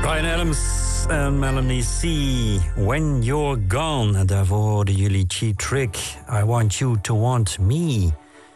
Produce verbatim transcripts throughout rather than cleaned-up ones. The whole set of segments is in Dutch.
Bryan Adams en Melanie C. When You're Gone. En daarvoor hoorden jullie Cheap Trick. I Want You to Want Me.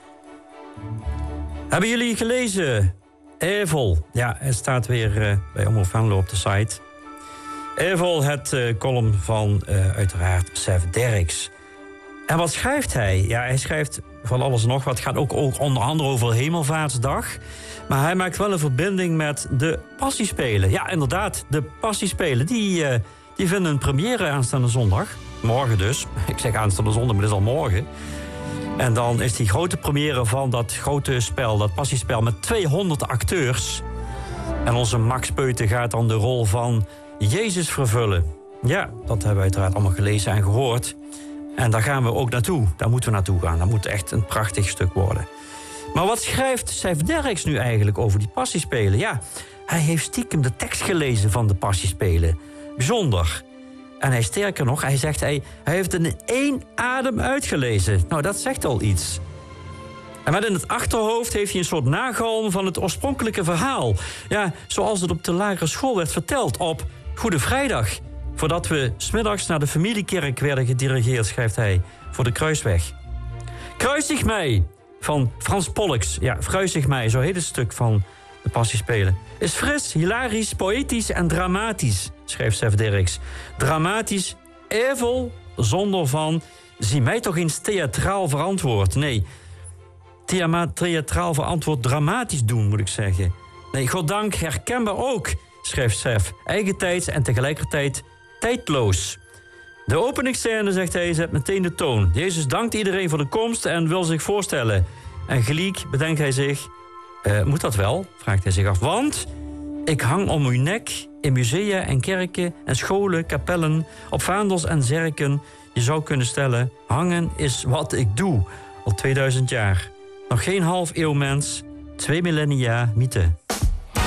Hebben jullie gelezen? Evil. Ja, het staat weer uh, bij Omroep Venlo op de site. Evil, het uh, column van uh, uiteraard Sef Derks. En wat schrijft hij? Ja, hij schrijft van alles en nog wat. Het gaat ook, ook onder andere over Hemelvaartsdag. Maar hij maakt wel een verbinding met de Passiespelen. Ja, inderdaad, de Passiespelen. Die, uh, die vinden een première aanstaande zondag. Morgen dus. Ik zeg aanstaande zondag, maar het is al morgen. En dan is die grote première van dat grote spel, dat Passiespel met tweehonderd acteurs. En onze Max Peuten gaat dan de rol van Jezus vervullen. Ja, dat hebben we uiteraard allemaal gelezen en gehoord. En daar gaan we ook naartoe. Daar moeten we naartoe gaan. Dat moet echt een prachtig stuk worden. Maar wat schrijft Sef Derks nu eigenlijk over die Passiespelen? Ja, hij heeft stiekem de tekst gelezen van de Passiespelen. Bijzonder. En hij sterker nog, hij zegt hij, hij heeft het in één adem uitgelezen. Nou, dat zegt al iets. En met in het achterhoofd heeft hij een soort nagalm van het oorspronkelijke verhaal. Ja, zoals het op de lagere school werd verteld op Goede Vrijdag. Voordat we 's middags naar de familiekerk werden gedirigeerd, schrijft hij, voor de Kruisweg. Kruisig mij, van Frans Pollux. Ja, Kruisig mij, zo heet het stuk van de Passiespelen. Is fris, hilarisch, poëtisch en dramatisch, schrijft Sef Derks. Dramatisch, evil, zonder van, zie mij toch eens theatraal verantwoord. Nee, thea- theatraal verantwoord dramatisch doen, moet ik zeggen. Nee, goddank herkenbaar ook, schrijft Sef. Eigentijds en tegelijkertijd tijdloos. De openingsscène, zegt hij, zet meteen de toon. Jezus dankt iedereen voor de komst en wil zich voorstellen. En geliek bedenkt hij zich, uh, moet dat wel? Vraagt hij zich af. Want ik hang om uw nek in musea en kerken en scholen, kapellen, op vaandels en zerken. Je zou kunnen stellen, hangen is wat ik doe. Al tweeduizend jaar. Nog geen half eeuw mens, twee millennia mythe.